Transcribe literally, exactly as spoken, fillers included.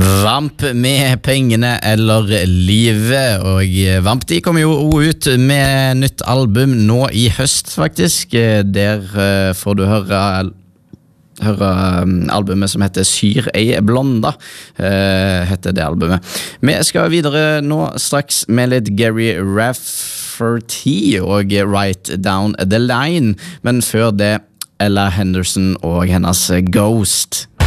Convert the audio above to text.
Vamp med pengene eller livet, og Vamp de kommer jo ut med nytt album nå i høst faktisk. Der får du høre høre albumet som heter Syr ei blonda, heter det albumet. Vi skal videre nå straks med litt Gary Rafferty og Write Down the Line, men før det Ella Henderson og hennes Ghost.